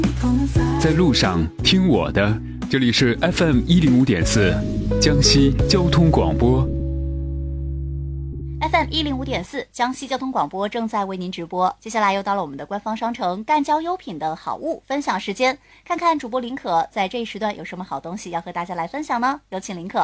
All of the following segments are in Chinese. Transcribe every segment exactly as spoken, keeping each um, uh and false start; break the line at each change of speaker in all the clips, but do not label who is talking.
在路上听我的，这里是 F M 一零五点四，江西交通广播。
F M 一零五点四，江西交通广播正在为您直播。接下来又到了我们的官方商城赣交优品的好物分享时间，看看主播林可在这一时段有什么好东西要和大家来分享呢？有请林可。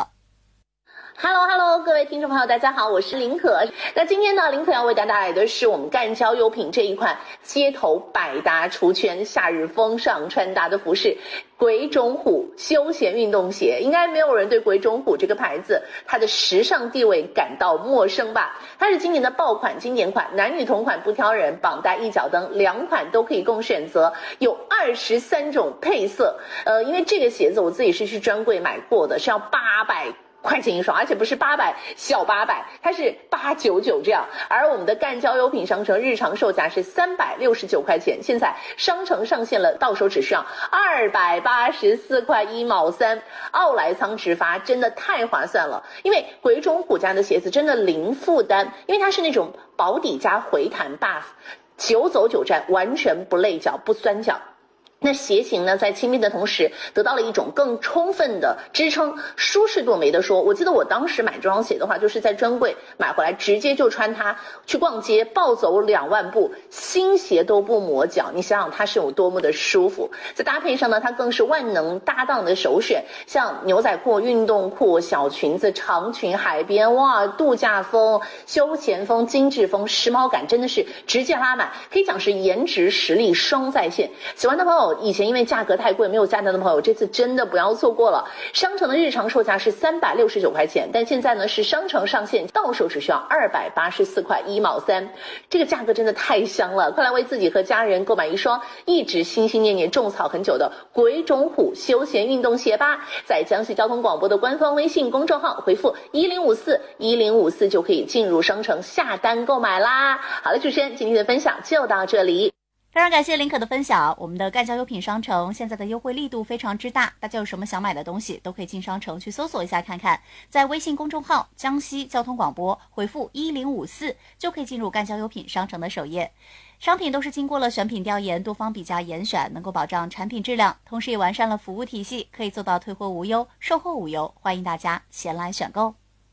Hello Hello， 各位听众朋友，大家好，我是林可。那今天呢，林可要为大家带来的是我们赣交优品这一款街头百搭出圈、夏日风尚穿搭的服饰——鬼冢虎休闲运动鞋。应该没有人对鬼冢虎这个牌子它的时尚地位感到陌生吧？它是今年的爆款经典款，男女同款不挑人，绑带一脚蹬两款都可以供选择，有二十三种配色。呃，因为这个鞋子我自己是去专柜买过的，是要八百。块钱一双，而且不是八百小八百，它是八九九这样。而我们的赣交优品商城日常售价是三百六十九块钱，现在商城上线了，到手只需要二百八十四块一毛三，奥莱仓直发，真的太划算了。因为鬼冢虎家的鞋子真的零负担，因为它是那种保底加回弹 buff， 久走久站，完全不累脚不酸脚。那鞋型呢，在轻便的同时得到了一种更充分的支撑，舒适度没得说。我记得我当时买这双鞋的话，就是在专柜买回来，直接就穿它去逛街，暴走两万步，新鞋都不磨脚。你想想它是有多么的舒服。在搭配上呢，它更是万能搭档的首选，像牛仔裤、运动裤、小裙子、长裙、海边，哇，度假风、休闲风、精致风，时髦感真的是直接拉满，可以讲是颜值实力双在线。喜欢的朋友，以前因为价格太贵没有下单的朋友，这次真的不要错过了。商城的日常售价是三百六十九块钱，但现在呢是商城上线，到手只需要二百八十四块一毛三，这个价格真的太香了！快来为自己和家人购买一双一直心心念念种草很久的鬼冢虎休闲运动鞋吧！在江西交通广播的官方微信公众号回复一零五四一零五四就可以进入商城下单购买啦。好了，主持人今天的分享就到这里。
非常感谢林可的分享。我们的赣交优品商城现在的优惠力度非常之大，大家有什么想买的东西都可以进商城去搜索一下看看，在微信公众号江西交通广播回复一零五四就可以进入赣交优品商城的首页。商品都是经过了选品调研、多方比价严选，能够保障产品质量，同时也完善了服务体系，可以做到退货无忧、售后无忧，欢迎大家前来选购。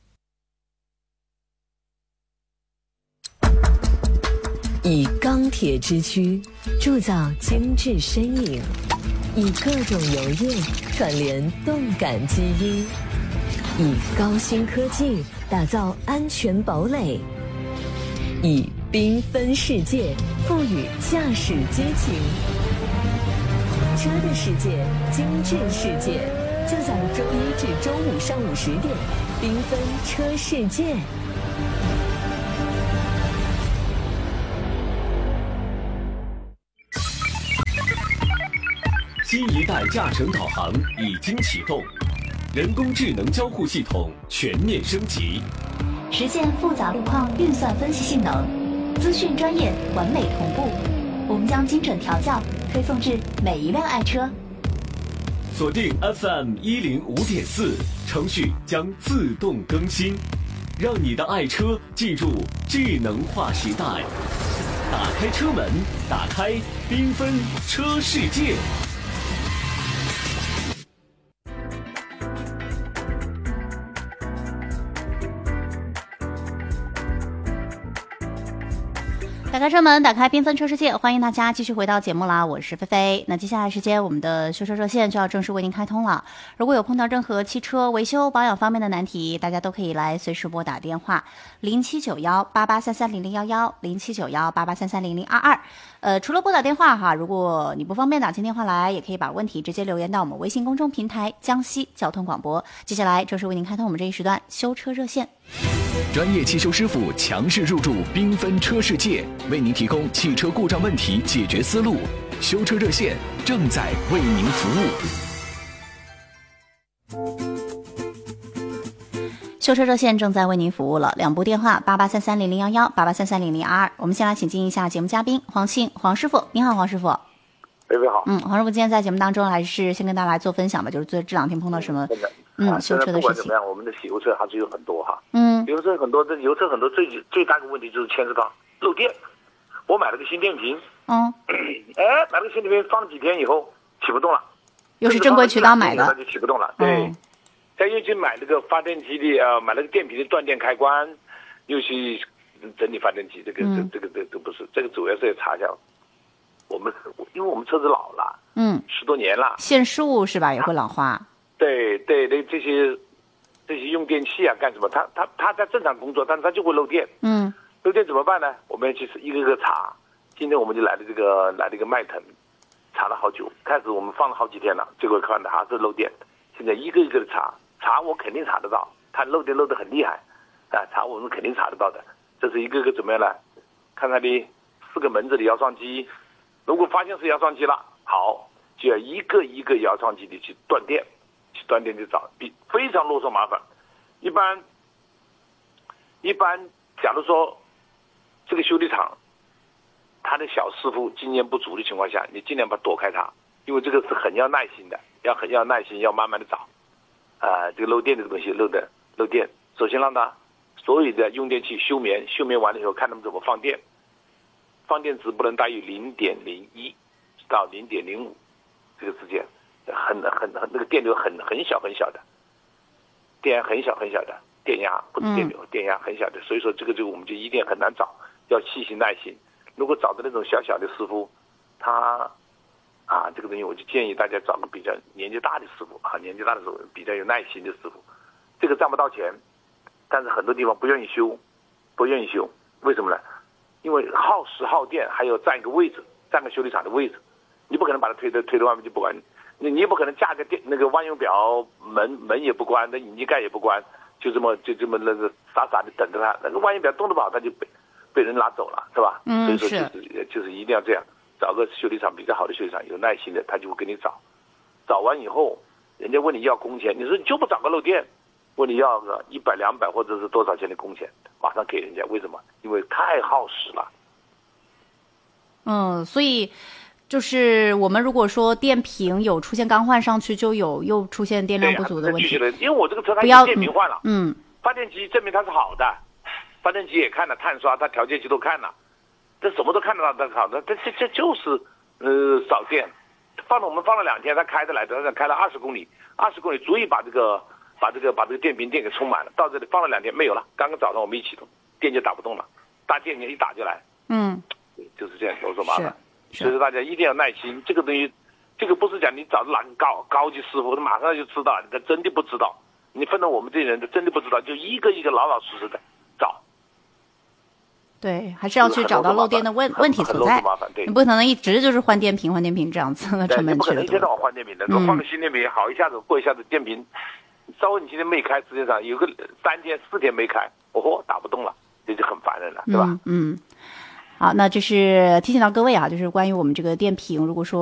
以钢铁之躯铸造精致身影，以各种油液串联动感基因，以高新科技打造安全堡垒，以缤纷世界赋予驾驶激情。车的世界，精致世界，就在周一至周五上午十点，缤纷车世界。
新一代驾乘导航已经启动，人工智能交互系统全面升级，
实现复杂路况运算分析性能，资讯专业完美同步。我们将精准调教，推送至每一辆爱车。
锁定 F M 一零五点四，程序将自动更新，让你的爱车进入智能化时代。打开车门，打开缤纷车世界。
打开车门，打开缤纷车世界，欢迎大家继续回到节目啦！我是菲菲。那接下来时间，我们的修车热线就要正式为您开通了。如果有碰到任何汽车维修保养方面的难题，大家都可以来随时拨打电话零七九幺八八三三零零幺幺零七九幺八八三三零零二二。呃，除了拨打电话哈，如果你不方便打进电话来，也可以把问题直接留言到我们微信公众平台江西交通广播。接下来正式为您开通我们这一时段修车热线。
专业汽修师傅强势入驻缤纷车世界，为您提供汽车故障问题解决思路。修车热线正在为您服
务。修车热线正在为您服务了，两部电话八八三三零零幺幺八八三三零零二二。我们先来请进一下节目嘉宾黄庆黄师傅。你好，黄师傅。
菲菲好。
嗯，黄师傅今天在节目当中还是先跟大家来做分享吧，就是这这两天碰到什么嗯、啊、修车的事情。
不管怎么样，我们的洗油车还是有很多哈。
嗯，
油车很多，这油车很多最最大的问题就是牵扯到漏电。 我买了个新电瓶，
嗯，
哎，买了个新电瓶放几天以后起不动了，
又是正规渠道买的，
那就起不动了。对，
嗯、
再又去买那个发电机的呃，买了个电瓶的断电开关，又去整理发电机，这个、嗯、这这个这这不是，这个主要是要查一下。我们因为我们车子老了，
嗯，
十多年了，
线束是吧也会老化。
对对对，这些这些用电器啊干什么？它它它在正常工作，但是它就会漏电。
嗯，
漏电怎么办呢？我们要去一个个查。今天我们就来了这个来了一个迈腾，查了好久。开始我们放了好几天了，结果看的还是漏电。现在一个一个的查，查我肯定查得到，它漏电漏得很厉害，啊，查我们肯定查得到的。这是一个个怎么样呢？看它的四个门子的摇窗机。如果发现是摇窗机了，好，就要一个一个摇窗机的去断电，去断电去找，比非常啰嗦麻烦。一般，一般，假如说这个修理厂，他的小师傅经验不足的情况下，你尽量把躲开他，因为这个是很要耐心的，要很要耐心，要慢慢的找。啊、呃，这个漏电这个东西漏的漏电，首先让他所有的用电器休眠，休眠完了以后看他们怎么放电。放电值不能大于零点零一到零点零五这个之间，很很很那个电流很很小很小的，电压很小很小的电压，不是电流，嗯、电压很小的，所以说这个就我们就一定很难找，要细心耐心。如果找的那种小小的师傅，他啊这个东西我就建议大家找个比较年纪大的师傅啊，年纪大的师傅比较有耐心的师傅，这个赚不到钱，但是很多地方不愿意修，不愿意修，为什么呢？因为耗时耗电，还有占一个位置，占个修理厂的位置，你不可能把它推到推到外面就不管，你你不可能架个电那个万用表门门也不关，那引擎盖也不关，就这么就这么那个傻傻的等着它，那个万用表动得不好，它就被被人拿走了，是吧？嗯，所以说就是就是一定要这样，找个修理厂比较好的修理厂，有耐心的，他就会给你找，找完以后，人家问你要工钱，你说你就不找个漏电？问你要个一百两百或者是多少钱的工钱，马上给人家，为什么？因为太耗时了。
嗯，所以就是我们如果说电瓶有出现刚换上去就有又出现电量不足的问题，
因为我这个车它已经电瓶换了，
嗯，
发电机证明它是好的，发电机也看了，碳刷它调节器都看了，这什么都看得到，它好的，这这这就是呃少电，放了我们放了两天，它开得来的，开了二十公里，二十公里足以把这个。把这个把这个电瓶电给充满了，到这里放了两天没有了，刚刚早上我们一启动，电就打不动了，大电源一打就来，
嗯，
就是这样啰嗦麻烦，所以说大家一定要耐心，这个东西，这个不是讲你找哪个高高级师傅，他马上就知道，他真的不知道，你分到我们这些人，他真的不知道，就一个一个老老实实的找。
对，还是要去找到漏电的问问题所在。你不可能一直就是换电瓶换电瓶这样子，成本去了多。
不可能一天到晚换电瓶的，嗯、换个新电瓶好，一下子过一下子电瓶，稍微你今天没开，实际上有个三天四天没开，哦豁，打不动了，这就很烦人了，对吧？
嗯。嗯好，那这是提醒到各位啊，就是关于我们这个电瓶，如果说